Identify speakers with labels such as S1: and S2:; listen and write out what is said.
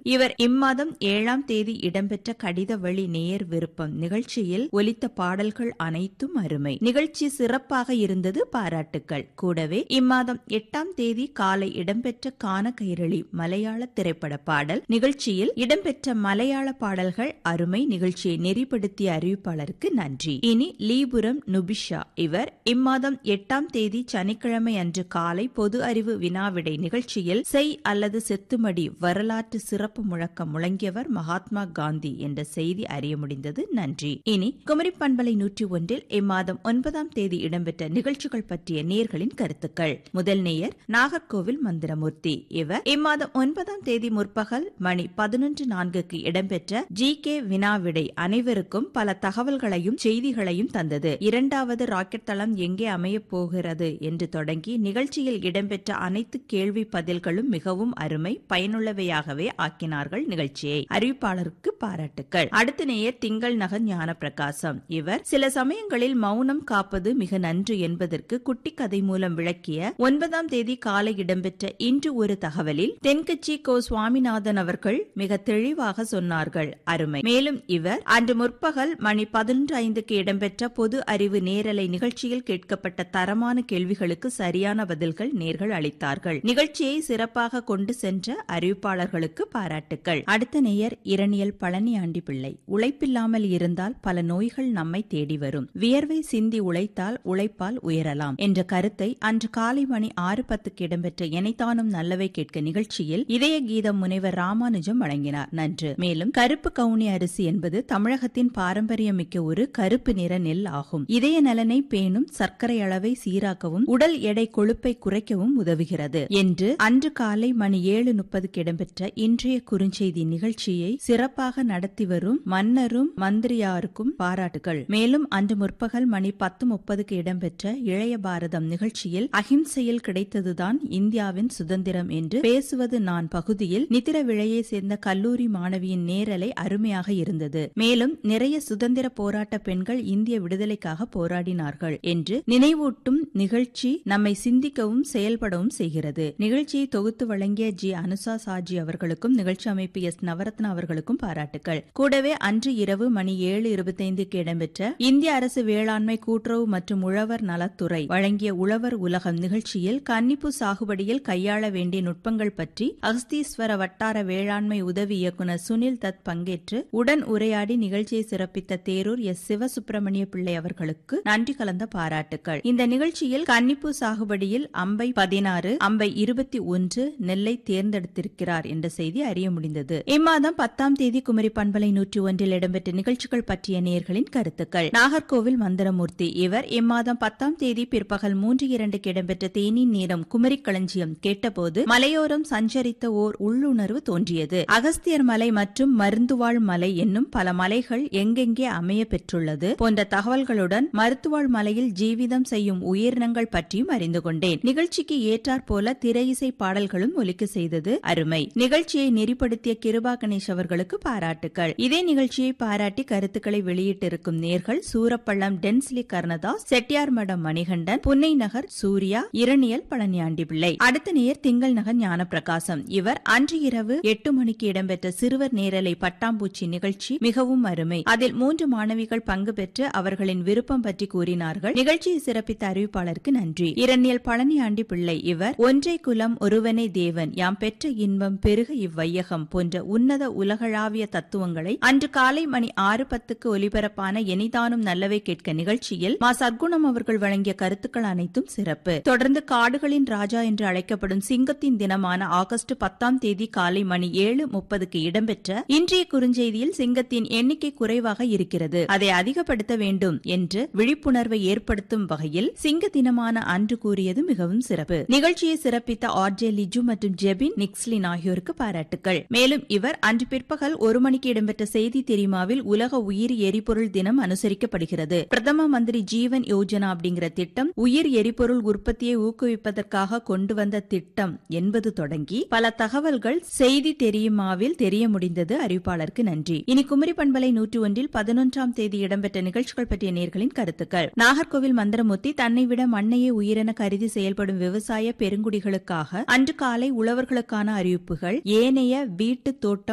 S1: இவர் இம்மாதம் 7ஆம் தேதி இடம்பெற்ற கடித வழி நேயர் விருப்பம் நிகழ்ச்சியில் ஒலித்த பாடல்கள் அனைத்தும் அருமை. நிகழ்ச்சி சிறப்பாக இருந்தது, பாராட்டுக்கள். கூடவே இம்மாதம் 8ஆம் தேதி காலை இடம்பெற்ற கான கைரளி மலையாள திரைப்பட பாடல் நிகழ்ச்சியில் இடம்பெற்ற மலையாள பாடல்கள் அருமை. நிகழ்ச்சியை நெறிப்படுத்திய அறிவிப்பாளருக்கு நன்றி. இனி லீபுரம் நுபிஷா. இவர் இம்மாதம் 8ஆம் தேதி சனிக்கிழமை அன்று காலை பொது அறிவு வினாவிடை நிகழ்ச்சியில் செய் அல்லது செத்துமடி வரலாற்று சிறப்பு முழக்கம் முழங்கியவர் மகாத்மா காந்தி என்ற செய்தி அறிய முடிந்தது. நன்றி. இனி குமரி பண்பலை 101 இம்மாதம் 9ஆம் தேதி இடம்பெற்ற நிகழ்ச்சிகள் பற்றிய நேயர்களின் கருத்துக்கள். முதல் நேயர் நாகர்கோவில் மந்திரமூர்த்தி. இவர் இம்மாதம் 9ஆம் தேதி முற்பகல் மணி 11:04 இடம்பெற்ற ஜி.கே. வினாவிடை அனைவருக்கும் பல தகவல்களையும் செய்திகளையும் தந்தது. 2வது ராக்கெட் தளம் எங்கே அமையப் போகிறது என்று தொடங்கி நிகழ்ச்சியில் இடம்பெற்ற அனைத்து கேள்வி பதில்களும் மிகவும் அருமை, பயனுள்ளவையாகவே ஆக்கினார்கள் நிகழ்ச்சியை. அறிவிப்பாளருக்கு பாராட்டுக்கள். அடுத்த நேயர் திங்கள் நகர் ஞான பிரகாசம். இவர் சில சமயங்களில் மௌனம் காப்பது மிக நன்று என்பதற்கு குட்டி கதை மூலம் விளக்கிய 9ஆம் தேதி காலை இடம்பெற்ற இன்று ஒரு தகவலில் தென்கட்சி கோ. சுவாமிநாதன் அவர்கள் மிக தெளிவாக சொன்னார்கள், அருமை. மேலும் இவர் அன்று முற்பகல் மணி 11:05 இடம்பெற்ற பொது அறிவு நேரலை நிகழ்ச்சியில் கேட்கப்பட்ட தரமான கேள்விகளுக்கு சரியான பதில்கள் நேர்கள் அளித்தார்கள். நிகழ்ச்சியை சிறப்பாக கொண்டு சென்ற அறிவிப்பாளர்களுக்கு பாராட்டுக்கள். அடுத்த நேயர் இரணியல் பழனியாண்டி பிள்ளை. உழைப்பில்லாமல் இருந்தால் பல நோய்கள் நம்மை தேடி வரும். வியர்வை சிந்தி உழைத்தால் உழைப்பால் உயரலாம் என்ற கருத்தை அன்று காலை மணி 6:10 இடம்பெற்ற எனைத்தானும் நல்லவை கேட்க நிகழ்ச்சியில் இதய கீதம் முனைவர் ராமானுஜம் வழங்கினார். நன்று. மேலும் கருப்பு கவுனி அரிசி என்பது தமிழகத்தின் பாரம்பரியமிக்க ஒரு கருப்பு நிற நெல் ஆகும். இதய நலனை பேணும், சர்க்கரை அளவை சீராக்கவும், உடல் எடை கொழுப்பை குறைக்கவும் உதவுகிறது என்று அன்று காலை மணி 7:30 இடம்பெற்ற இன்றைய குறுஞ்செய்தி நிகழ்ச்சியை சிறப்பாக நடத்தி வரும் மன்னரும் மந்திரியாருக்கும் பாராட்டுகள். மேலும் அன்று முற்பகல் மணி 10:30 இடம்பெற்ற இளைய பாரதம் நிகழ்ச்சியில் அஹிம்சையில் கிடைத்ததுதான் இந்தியாவின் சுதந்திரம் என்று பேசுவது நான் பகுதியில் நித்திர விழையை சேர்ந்த கல்லூரி மாணவியின் நேரலை அருமையாக இருந்தது. மேலும் நிறைய சுதந்திர போராட்ட பெண்கள் இந்திய விடுதலைக்காக போராடினார்கள் என்று நினைவூட்டும் நிகழ்ச்சி நம்மை சிந்திக்கவும் செயல்படவும் செய்கிறது. நிகழ்ச்சியை தொகுத்து வழங்கிய ஜி. அனுசா சாஜி அவர்களுக்கும் நிகழ்ச்சி அமைப்பு எஸ். நவரத்னா அவர்களுக்கும் பாராட்டுகள். கூடவே அன்று இரவு மணி 7:25 இடம்பெற்ற இந்திய அரசு வேளாண்மை கூட்டுறவு மற்றும் உழவர் நலத்துறை வழங்கிய உழவர் உலகம் நிகழ்ச்சியில் கன்னிப்பு சாகுபடியில் கையாள வேண்டிய நுட்பங்கள் பற்றி அகஸ்தீஸ்வர வட்டார வேளாண்மை உதவி இயக்குநர் சுனில் தத் பங்கேற்று உடன் உரையாடி நிகழ்ச்சியை சிறப்பித்த தேரூர் எஸ். சிவசுப்பிரமணிய பிள்ளை அவர்களுக்கு நன்றி கலந்த பாராட்டுகள். இந்த நிகழ்ச்சியில் கன்னிப்பு சாகுபடியில் அம்பை 16, அம்பை 21 நெல்லை தேர்ந்தெடுத்திருக்கிறார் என்ற செய்தி அறிய முடிந்தது. இம்மாதம் 10ஆம் தேதி குமரி பண்பலை 101 இடம்பெற்ற நிகழ்ச்சிகள் பற்றிய நேயர்களின் கருத்துக்கள். நாகர்கோவில் மந்திரமூர்த்தி. இவர் இம்மாதம் 10ஆம் தேதி பிற்பகல் 3:02 இடம்பெற்ற தேனின் நேரம் குமரி களஞ்சியம் கேட்டபோது மலையோரம் சஞ்சரித்த ஓர் உள்ளுணர்வு தோன்றியது. அகஸ்தியர் மலை மற்றும் மருந்துவாழ் மலை என்னும் பல மலைகள் எங்கெங்கே அமைய பெற்றுள்ளது போன்ற தகவல்களுடன் மருத்துவாழ் மலையில் ஜீவிதம் செய்யும் உயிரினங்கள் பற்றியும் அறிந்து கொண்டேன். நிகழ்ச்சிக்கு ஏற்றாற் போல திரை இசை பாடல்களும் ஒலிக்க செய்தது அருமை. நிகழ்ச்சியை நெறிப்படுத்திய கிருபா கணேஷ் அவர்களுக்கு பாராட்டுகள். இதே நிகழ்ச்சியை பாராட்டி கருத்துக்களை வெளியிட்டிருக்கும் நேர்கள் சூரப்பள்ளம் டென்ஸ்லி கர்ணதாஸ், செட்டியார் மடம் மணிகண்டன், புன்னை நகர் சூர்யா, இரணியல் பழனியாண்டி பிள்ளை. அடுத்த நேயர் திங்கள் நகர் ஞான பிரகாசம். இவர் அன்று இரவு 8 மணிக்கு இடம்பெற்ற சிறுவர் நேரலை பட்டாம்பூச்சி நிகழ்ச்சி மிகவும் அருமை. அதில் 3 மாணவிகள் பங்கு பெற்று அவர்களின் விருப்பம் பற்றி கூறினார்கள். நிகழ்ச்சியை சிறப்பித்த அறிவிப்பாளருக்கு நன்றி. இரணியல் பழனியாண்டி பிள்ளை. இவர் ஒன்றை குலம் ஒருவனை தேவன், யாம் பெற்ற இன்பம் பெருக இவ்வையகம் போன்ற உன்னத உலகளாவிய தத்துவங்களை அன்று காலை மணி 6:10 ஒலிபரப்பான எனிதானும் நல்லவை கேட்க நிகழ்ச்சியில் மா சர்க்குணம் அவர்கள் வழங்கிய கருத்துக்கள் அனைத்தும் சிறப்பு. தொடர்ந்து காடுகளின் ராஜா என்று அழைக்கப்படும் சிங்கத்தின் தினமான ஆகஸ்ட் 10ஆம் தேதி காலை மணி 7:30 இடம்பெற்ற இன்றைய குறுஞ்செய்தியில் சிங்கத்தின் எண்ணிக்கை குறைவாக இருக்கிறது, அதை அதிகப்படுத்த வேண்டும் என்று விழிப்புணர்வை ஏற்படுத்தும் வகையில் சிங்க தினமான அன்று கூறியது மிகவும் சிறப்பு. நிகழ்ச்சியை சிறப்பித்த ஆர்ஜே லிஜு மற்றும் ஜெபின் நிக்ஸ்லின் ஆகியோருக்கு பாராட்டுகள். மேலும் இவர் அன்று பிற்பகல் 1 மணிக்கு இடம்பெற்ற செய்தி தெரியுமாவில் உலக உயிரி எரிபொருள் தினம் அனுசரிக்கப்படுகிறது. பிரதம மந்திரி ஜீவன் யோஜனா அப்படிங்கிற திட்டம் உயிர் எரிபொருள் உற்பத்தியை ஊக்குவிப்பதற்காக கொண்டு வந்த திட்டம் என்பது தொடங்கி பல தகவல்கள் செய்தி தெரியுமாவில் தெரிய முடிந்தது. அறிவிப்பாளருக்கு நன்றி. இனி குமரி பண்பலை 101 11ஆம் தேதி இடம்பெற்ற நிகழ்ச்சிகள் பற்றிய நேர்களின் கருத்துக்கள். நாகர்கோவில் மந்திரமூர்த்தி தன்னை விட மண்ணையே உயிரென கருதி செயல்படும் விவசாய பெருங்குடிகளுக்காக அன்று காலை உழவர்களுக்கான அறிவிப்புகள், ஏனைய வீட்டு தோட்டம்